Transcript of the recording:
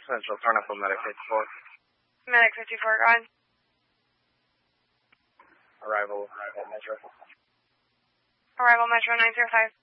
Central Carnival, Medic 54. Medic 54, go ahead. Arrival at Metro. Arrival Metro 905.